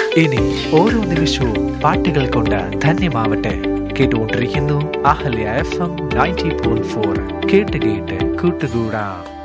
ഇനി ഓരോ നിമിഷവും പാട്ടുകൾ കൊണ്ട് ധന്യമാവട്ടെ. കേട്ടുകൊണ്ടിരിക്കുന്നു അഹല്യ FM 90.4. കേട്ട് കേട്ട് കൂട്ടുകൂടാം.